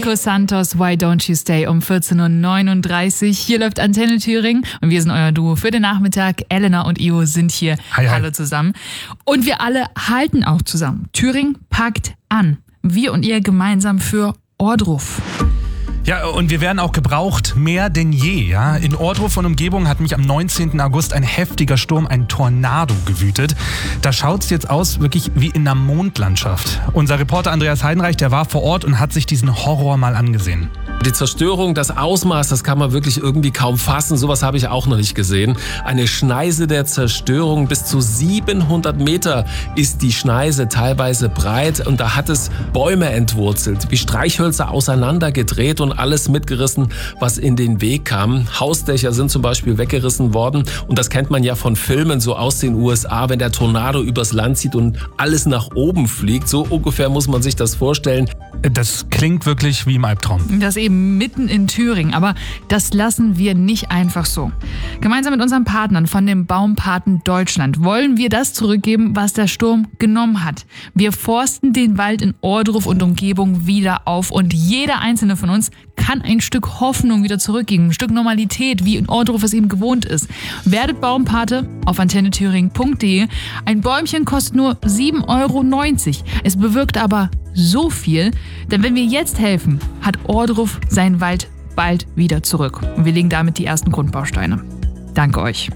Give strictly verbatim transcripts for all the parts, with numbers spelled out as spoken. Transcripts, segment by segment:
Nico Santos, Why Don't You Stay um vierzehn Uhr neununddreißig. Hier läuft Antenne Thüringen und wir sind euer Duo für den Nachmittag. Elena und Io sind hier. Hi, hi. Hallo zusammen. Und wir alle halten auch zusammen. Thüringen packt an. Wir und ihr gemeinsam für Ohrdruf. Ja, und wir werden auch gebraucht, mehr denn je. Ja? In Ohrdruf und Umgebung hat mich am neunzehnten August ein heftiger Sturm, ein Tornado gewütet. Da schaut es jetzt aus wirklich wie in einer Mondlandschaft. Unser Reporter Andreas Heidenreich, der war vor Ort und hat sich diesen Horror mal angesehen. Die Zerstörung, das Ausmaß, das kann man wirklich irgendwie kaum fassen. Sowas habe ich auch noch nicht gesehen. Eine Schneise der Zerstörung, bis zu siebenhundert Meter ist die Schneise teilweise breit. Und da hat es Bäume entwurzelt, wie Streichhölzer auseinandergedreht und alles mitgerissen, was in den Weg kam. Hausdächer sind zum Beispiel weggerissen worden. Und das kennt man ja von Filmen so aus den U S A, wenn der Tornado übers Land zieht und alles nach oben fliegt. So ungefähr muss man sich das vorstellen. Das klingt wirklich wie im Albtraum. Das eben mitten in Thüringen. Aber das lassen wir nicht einfach so. Gemeinsam mit unseren Partnern von dem Baumpaten Deutschland wollen wir das zurückgeben, was der Sturm genommen hat. Wir forsten den Wald in Ohrdruf und Umgebung wieder auf. Und jeder einzelne von uns kann ein Stück Hoffnung wieder zurückgeben. Ein Stück Normalität, wie in Ohrdruf es eben gewohnt ist. Werdet Baumpate auf antenne thüringen punkt de. Ein Bäumchen kostet nur sieben Euro neunzig. Es bewirkt aber so viel, denn wenn wir jetzt helfen, hat Ohrdruf seinen Wald bald wieder zurück. Und wir legen damit die ersten Grundbausteine. Danke euch.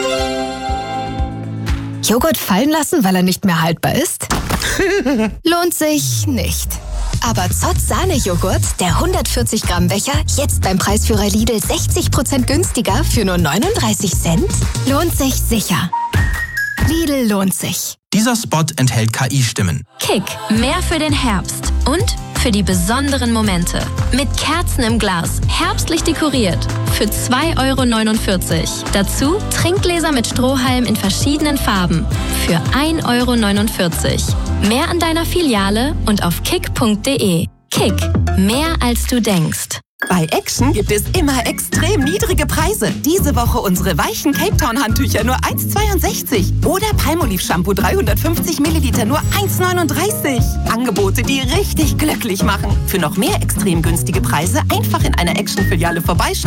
Joghurt fallen lassen, weil er nicht mehr haltbar ist? Lohnt sich nicht. Aber Zott Sahne-Joghurt, der hundertvierzig Gramm Becher, jetzt beim Preisführer Lidl sechzig Prozent günstiger für nur neununddreißig Cent? Lohnt sich sicher. Lidl lohnt sich. Dieser Spot enthält K I-Stimmen. Kick, mehr für den Herbst und für die besonderen Momente. Mit Kerzen im Glas, herbstlich dekoriert, für zwei Euro neunundvierzig. Dazu Trinkgläser mit Strohhalm in verschiedenen Farben, für ein Euro neunundvierzig. Mehr an deiner Filiale und auf kick punkt de. Kick, mehr als du denkst. Bei Action gibt es immer extrem niedrige Preise. Diese Woche unsere weichen Cape Town Handtücher nur eins zweiundsechzig. Oder Palmolive Shampoo dreihundertfünfzig Milliliter nur eins neununddreißig. Angebote, die richtig glücklich machen. Für noch mehr extrem günstige Preise einfach in einer Action-Filiale vorbeischauen.